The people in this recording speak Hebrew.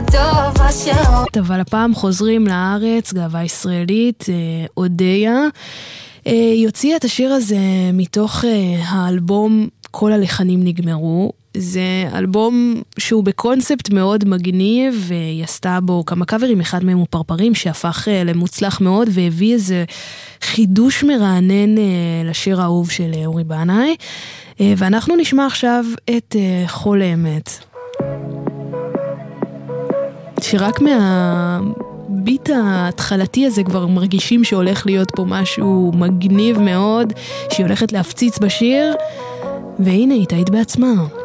טובה שלו. אבל הפעם חוזרים לארץ, גאווה ישראלית, אודיה. יוציאה את השיר הזה מתוך האלבום כל הלחנים נגמרו. זה אלבום שהוא בקונספט מאוד מגניב, והיא עשתה בו כמה קאברים, אחד מהם הוא פרפרים שהפך למוצלח מאוד, והביא איזה חידוש מרענן לשיר האהוב של אורי בנאי. ואנחנו נשמע עכשיו את חול האמת. שרק מהביט ההתחלתי הזה כבר מרגישים שהולך להיות פה משהו מגניב מאוד, שהיא הולכת להפציץ בשיר, והנה היא תהית בעצמה.